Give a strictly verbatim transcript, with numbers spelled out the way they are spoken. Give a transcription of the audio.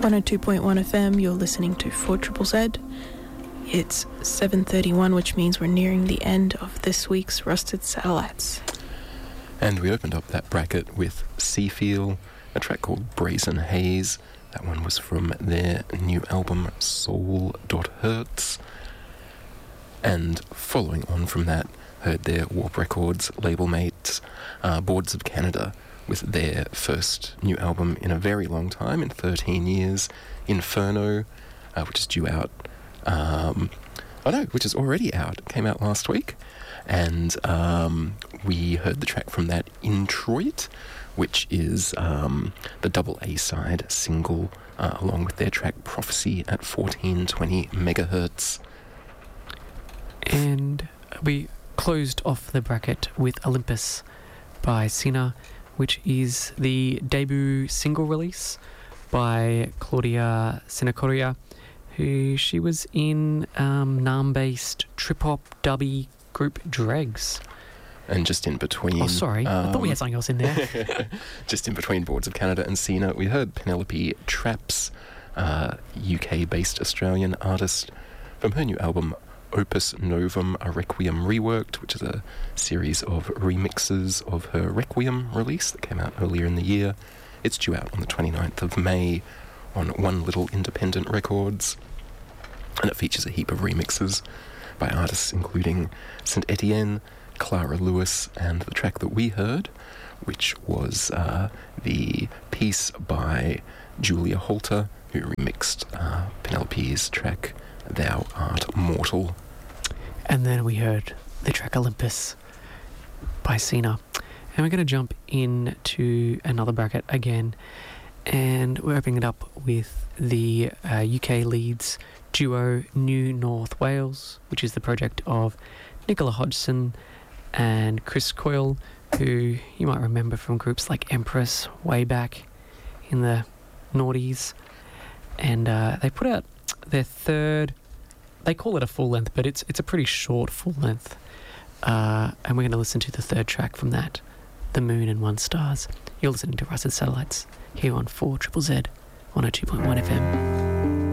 one oh two point one F M, you're listening to four Z Z. It's seven thirty-one, which means we're nearing the end of this week's Rusted Satellites. And we opened up that bracket with Seafeel, a track called Brazen Haze. That one was from their new album, Soul Hurts. And following on from that, heard their Warp Records label mates, uh, Boards of Canada, with their first new album in a very long time, in thirteen years, Inferno, uh, which is due out, um, oh no, which is already out, it came out last week, and um, we heard the track from that, Introit, which is um, the double A-side single, uh, along with their track Prophecy at fourteen twenty megahertz. And we closed off the bracket with Olympus by Sina, which is the debut single release by Claudia Sinacoria, who she was in um, Naarm-based trip-hop dubby group Dregs. And just in between... Oh, sorry. Um, I thought we had something else in there. Just in between Boards of Canada and Sina, we heard Penelope Traps, uh, U K-based Australian artist, from her new album Opus Novum, a Requiem Reworked, which is a series of remixes of her Requiem release that came out earlier in the year. It's due out on the twenty-ninth of May on One Little Independent Records, and it features a heap of remixes by artists including Saint Etienne, Clara Lewis, and the track that we heard, which was uh, the piece by Julia Holter, who remixed uh, Penelope's track Thou Art Mortal. And then we heard the track Olympus by Sina. And we're going to jump into another bracket again, and we're opening it up with the uh, U K Leeds duo New North Wales, which is the project of Nicola Hodgson and Chris Coyle, who you might remember from groups like Empress way back in the noughties. And uh, they put out their third, they call it a full length, but it's it's a pretty short full length. Uh, and we're going to listen to the third track from that, The Moon and One Stars. You're listening to Rusted Satellites here on four Z Z Z, one oh two point one F M.